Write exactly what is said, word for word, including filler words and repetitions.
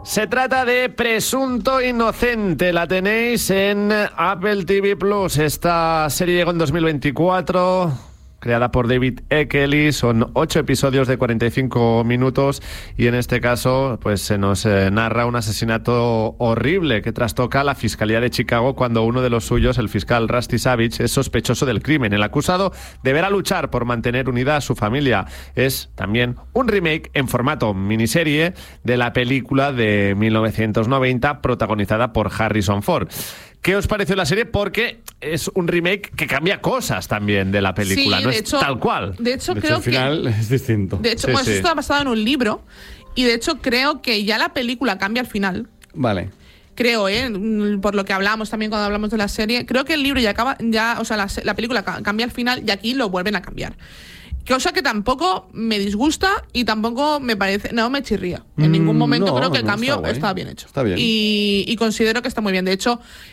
Se trata de Presunto Inocente. La tenéis en Apple T V Plus. Esta serie llegó en dos mil veinticuatro, creada por David E. Kelly. Son ocho episodios de cuarenta y cinco minutos y en este caso pues se nos eh, narra un asesinato horrible que trastoca a la Fiscalía de Chicago cuando uno de los suyos, el fiscal Rusty Savage, es sospechoso del crimen. El acusado deberá luchar por mantener unida a su familia. Es también un remake en formato miniserie de la película de mil novecientos noventa protagonizada por Harrison Ford. ¿Qué os pareció la serie? Porque es un remake que cambia cosas también de la película, sí, no de es hecho, tal cual. De hecho, de creo hecho, al final que, es distinto. De hecho, Sí, pues sí. esto está basado en un libro y de hecho creo que ya la película cambia al final. Vale. Creo, ¿eh? Por lo que hablamos también cuando hablamos de la serie. Creo que el libro ya acaba, ya, o sea, la, la película cambia al final y aquí lo vuelven a cambiar. Cosa que tampoco me disgusta y tampoco me parece, no me chirría. En Mm, ningún momento no, creo que el no, cambio está guay. está bien hecho. Está bien. Y, y considero que está muy bien. De hecho,